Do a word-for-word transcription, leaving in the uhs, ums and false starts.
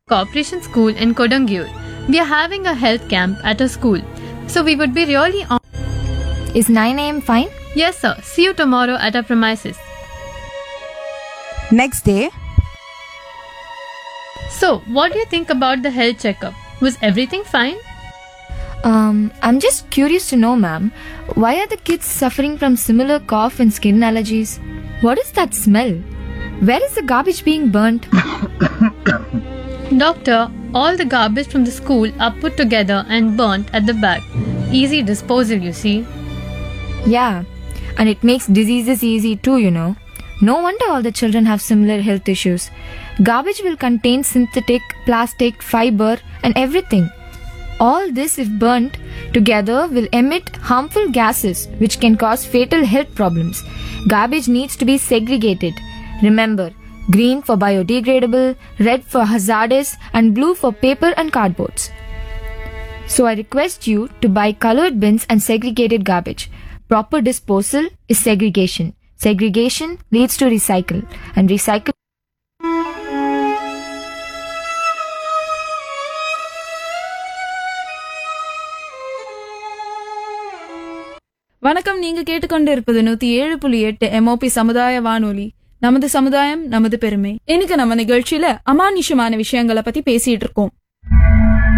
Cooperation School in Kodangur. We are having a health camp at a school. So we would be really on. Is nine a m fine? Yes, sir. See you tomorrow at our premises. Next day, So, what do you think about the health checkup? Was everything fine? Um, I'm just curious to know, ma'am, why are the kids suffering from similar cough and skin allergies? What is that smell? Where is the garbage being burnt? Doctor, all the garbage from the school are put together and burnt at the back. Easy disposal, you see. Yeah, and it makes diseases easy too, you know. No wonder all the children have similar health issues. Garbage will contain synthetic, plastic, fiber, and everything. All this, if burnt together, will emit harmful gases which can cause fatal health problems. Garbage needs to be segregated. Remember, green for biodegradable, red for hazardous, and blue for paper and cardboards. So I request you to buy colored bins and segregated garbage. Proper disposal is segregation. Segregation leads to recycle, and recycle. வணக்கம். நீங்க கேட்டுக்கொண்டு இருப்பது நூத்தி ஏழு புள்ளி எட்டு MOP சமுதாய வானொலி. நமது சமுதாயம் நமது பெருமை. இன்னைக்கு நம்ம நிகழ்ச்சியில அமானுஷமான விஷயங்களை பத்தி பேசிட்டு இருக்கோம்.